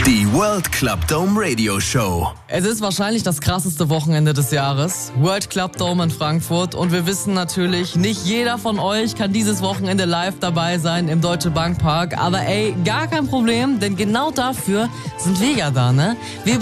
Die World Club Dome Radio Show. Es ist wahrscheinlich das krasseste Wochenende des Jahres. World Club Dome in Frankfurt. Und wir wissen natürlich, nicht jeder von euch kann dieses Wochenende live dabei sein im Deutsche Bank Park. Aber ey, gar kein Problem, denn genau dafür sind wir ja da, ne? Wir